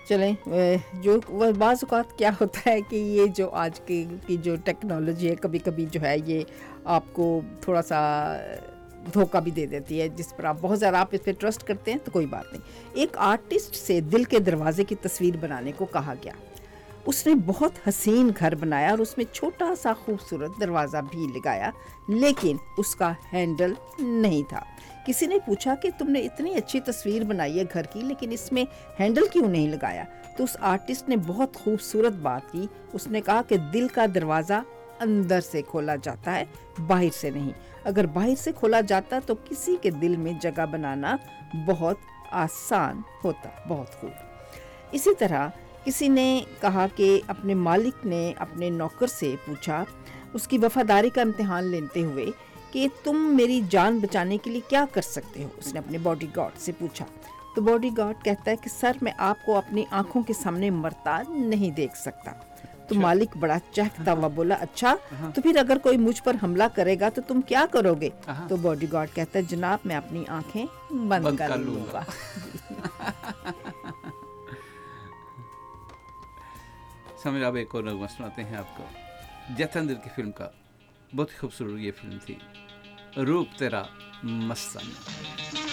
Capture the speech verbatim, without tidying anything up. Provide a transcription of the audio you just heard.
چلیں جو بعض اوقات کیا ہوتا ہے کہ یہ جو آج کی کی جو ٹیکنالوجی ہے کبھی کبھی جو ہے یہ آپ کو تھوڑا سا دھوکہ بھی دے دیتی ہے، جس پر آپ بہت زیادہ آپ اس پہ ٹرسٹ کرتے ہیں تو کوئی بات نہیں. ایک آرٹسٹ سے دل کے دروازے کی تصویر بنانے کو کہا گیا. اس نے بہت حسین گھر بنایا اور اس میں چھوٹا سا خوبصورت دروازہ بھی لگایا، لیکن اس کا ہینڈل نہیں تھا. کسی نے پوچھا کہ تم نے اتنی اچھی تصویر بنائی ہے گھر کی لیکن اس میں ہینڈل کیوں نہیں لگایا؟ تو اس آرٹسٹ نے بہت خوبصورت بات کی. اس نے کہا کہ دل کا دروازہ اندر سے کھولا جاتا ہے، باہر سے نہیں. اگر باہر سے کھولا جاتا تو کسی کے دل میں جگہ بنانا بہت آسان ہوتا. بہت خوب. اسی طرح کسی نے کہا کہ اپنے مالک نے اپنے نوکر سے پوچھا، اس کی وفاداری کا امتحان لیتے ہوئے، کہ تم میری جان بچانے کے لیے کیا کر سکتے ہو؟ اس نے اپنے باڈی گارڈ سے پوچھا. تو باڈی گارڈ کہتا ہے کہ سر میں آپ کو اپنی آنکھوں کے سامنے مرتا نہیں دیکھ سکتا. تو مالک بڑا چہکتا ہوا بولا، اچھا تو پھر اگر کوئی مجھ پر حملہ کرے گا تو تم کیا کرو گے؟ تو باڈی گارڈ کہتا ہے، جناب میں اپنی آنکھیں بند کر لوں گا. سمجھ آپ ایک اور نغمہ سناتے ہیں آپ کو جتندر کی فلم کا. بہت خوبصورت یہ فلم تھی، روپ تیرا مستانہ.